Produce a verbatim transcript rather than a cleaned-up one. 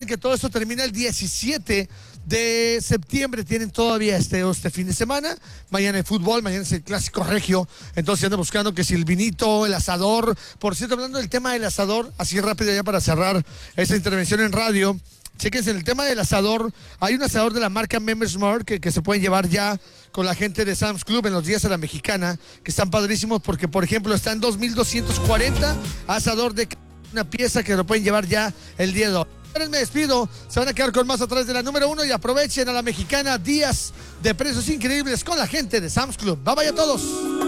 que todo esto termina el diecisiete de septiembre. Tienen todavía este, este fin de semana. Mañana hay fútbol, mañana es el clásico regio. Entonces ando buscando que si el vinito, el asador. Por cierto, hablando del tema del asador, así rápido ya para cerrar esta intervención en radio. Chéquense, en el tema del asador, hay un asador de la marca Members Mark que, que se pueden llevar ya con la gente de Sam's Club en los días a la mexicana, que están padrísimos porque, por ejemplo, está en dos mil doscientos cuarenta, asador de una pieza que lo pueden llevar ya el día de hoy. Me despido, se van a quedar con más a través de la número uno y aprovechen a la mexicana días de precios increíbles con la gente de Sam's Club. Bye bye a todos.